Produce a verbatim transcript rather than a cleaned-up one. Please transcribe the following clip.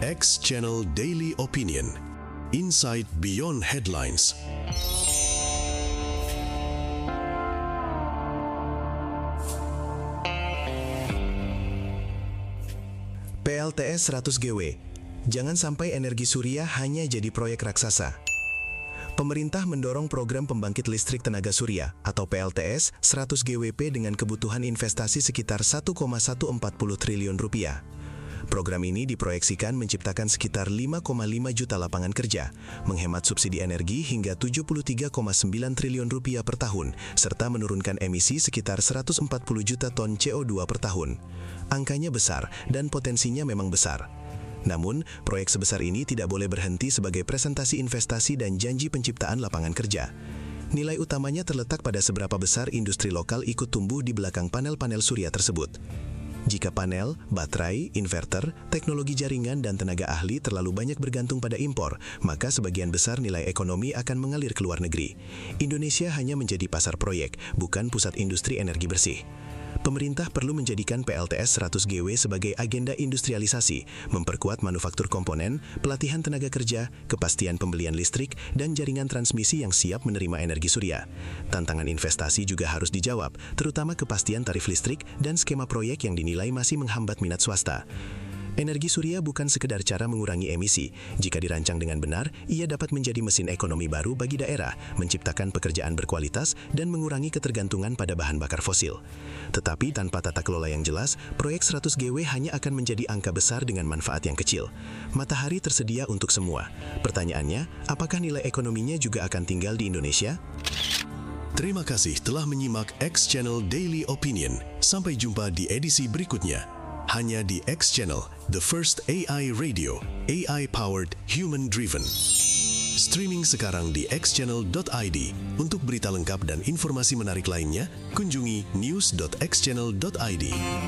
X Channel Daily Opinion. Insight Beyond Headlines. P L T S seratus gigawatt. Jangan sampai energi surya hanya jadi proyek raksasa. Pemerintah mendorong program pembangkit listrik tenaga surya atau P L T S seratus gigawatt dengan kebutuhan investasi sekitar satu koma satu empat nol triliun rupiah. Program ini diproyeksikan menciptakan sekitar lima koma lima juta lapangan kerja, menghemat subsidi energi hingga tujuh puluh tiga koma sembilan triliun rupiah per tahun, serta menurunkan emisi sekitar seratus empat puluh juta ton C O dua per tahun. Angkanya besar dan potensinya memang besar. Namun, proyek sebesar ini tidak boleh berhenti sebagai presentasi investasi dan janji penciptaan lapangan kerja. Nilai utamanya terletak pada seberapa besar industri lokal ikut tumbuh di belakang panel-panel surya tersebut. Jika panel, baterai, inverter, teknologi jaringan, dan tenaga ahli terlalu banyak bergantung pada impor, maka sebagian besar nilai ekonomi akan mengalir ke luar negeri. Indonesia hanya menjadi pasar proyek, bukan pusat industri energi bersih. Pemerintah perlu menjadikan P L T S seratus gigawatt sebagai agenda industrialisasi, memperkuat manufaktur komponen, pelatihan tenaga kerja, kepastian pembelian listrik, dan jaringan transmisi yang siap menerima energi surya. Tantangan investasi juga harus dijawab, terutama kepastian tarif listrik dan skema proyek yang dinilai masih menghambat minat swasta. Energi surya bukan sekedar cara mengurangi emisi. Jika dirancang dengan benar, ia dapat menjadi mesin ekonomi baru bagi daerah, menciptakan pekerjaan berkualitas, dan mengurangi ketergantungan pada bahan bakar fosil. Tetapi tanpa tata kelola yang jelas, proyek seratus gigawatt hanya akan menjadi angka besar dengan manfaat yang kecil. Matahari tersedia untuk semua. Pertanyaannya, apakah nilai ekonominya juga akan tinggal di Indonesia? Terima kasih telah menyimak X Channel Daily Opinion. Sampai jumpa di edisi berikutnya. Hanya di X Channel, the first A I radio, A I-powered, human-driven. Streaming sekarang di x channel dot i d. Untuk berita lengkap dan informasi menarik lainnya, kunjungi news dot x channel dot i d.